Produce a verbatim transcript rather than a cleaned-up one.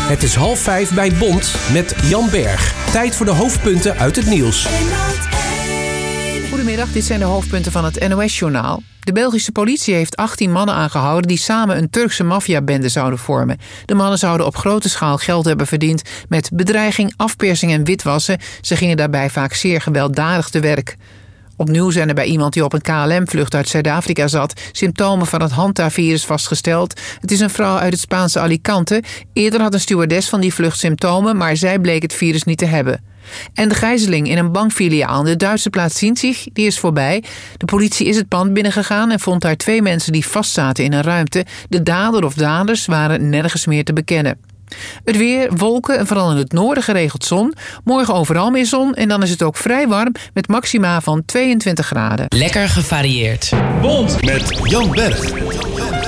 Het is half vijf bij Bond met Jan Berg. Tijd voor de hoofdpunten uit het nieuws. Goedemiddag, dit zijn de hoofdpunten van het N O S-journaal. De Belgische politie heeft achttien mannen aangehouden die samen een Turkse maffiabende zouden vormen. De mannen zouden op grote schaal geld hebben verdiend met bedreiging, afpersing en witwassen. Ze gingen daarbij vaak zeer gewelddadig te werk. Opnieuw zijn er bij iemand die op een K L M-vlucht uit Zuid-Afrika zat symptomen van het Hanta-virus vastgesteld. Het is een vrouw uit het Spaanse Alicante. Eerder had een stewardess van die vlucht symptomen, maar zij bleek het virus niet te hebben. En de gijzeling in een bankfiliaal in de Duitse plaats Sinzig, die is voorbij. De politie is het pand binnengegaan en vond daar twee mensen die vastzaten in een ruimte. De dader of daders waren nergens meer te bekennen. Het weer, wolken en vooral in het noorden geregeld zon. Morgen overal meer zon en dan is het ook vrij warm met maxima van tweeëntwintig graden. Lekker gevarieerd. Bond met Jan Berg.